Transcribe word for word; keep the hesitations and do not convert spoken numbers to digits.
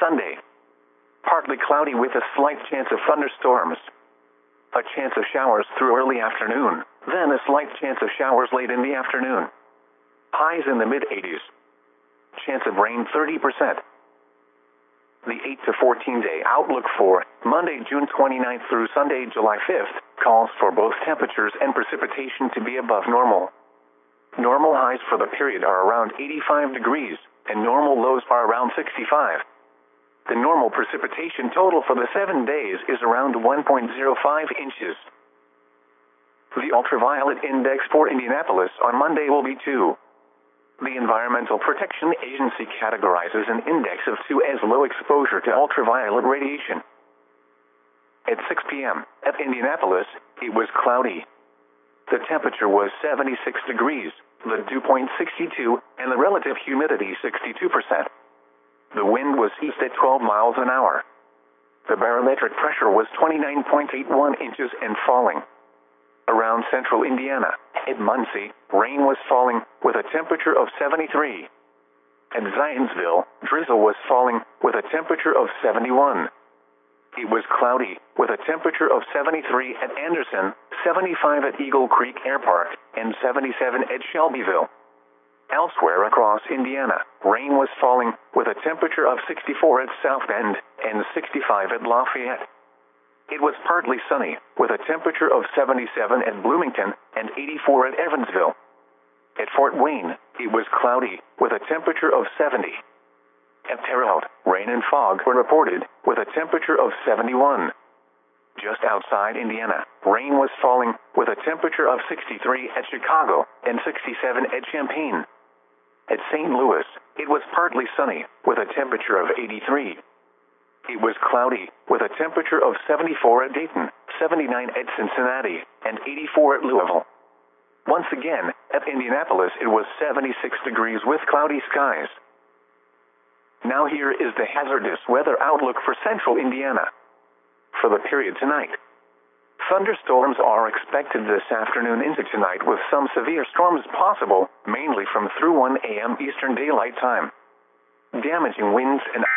Sunday. Partly cloudy with a slight chance of thunderstorms. A chance of showers through early afternoon, then a slight chance of showers late in the afternoon. Highs in the mid eighties. Chance of rain thirty percent. The eight to fourteen day outlook for Monday, June twenty-ninth through Sunday, July fifth, calls for both temperatures and precipitation to be above normal. Normal highs for the period are around eighty-five degrees, and normal lows are around sixty-five. The normal precipitation total for the seven days is around one point zero five inches. The ultraviolet index for Indianapolis on Monday will be two. The Environmental Protection Agency categorizes an index of two as low exposure to ultraviolet radiation. At six p m at Indianapolis, it was cloudy. The temperature was seventy-six degrees, the dew point sixty-two, and the relative humidity sixty-two percent. The wind was east at twelve miles an hour. The barometric pressure was twenty-nine point eight one inches and falling. Around central Indiana, at Muncie, rain was falling with a temperature of seventy-three. At Zionsville, drizzle was falling with a temperature of seventy-one. It was cloudy with a temperature of seventy-three at Anderson, seventy-five at Eagle Creek Air Park, and seventy-seven at Shelbyville. Elsewhere across Indiana, rain was falling with a temperature of sixty-four at South Bend and sixty-five at Lafayette. It was partly sunny with a temperature of seventy-seven at Bloomington and eighty-four at Evansville. At Fort Wayne, it was cloudy with a temperature of seventy. At Terre Haute, rain and fog were reported with a temperature of seventy-one. Just outside Indiana, rain was falling with a temperature of sixty-three at Chicago and sixty-seven at Champaign. At Saint Louis, it was partly sunny with a temperature of eighty-three. It was cloudy with a temperature of seventy-four at Dayton, seventy-nine at Cincinnati, and eighty-four at Louisville. Once again, at Indianapolis it was seventy-six degrees with cloudy skies. Now here is the hazardous weather outlook for central Indiana. For the period tonight, thunderstorms are expected this afternoon into tonight with some severe storms possible, mainly from through one a m Eastern Daylight Time. Damaging winds and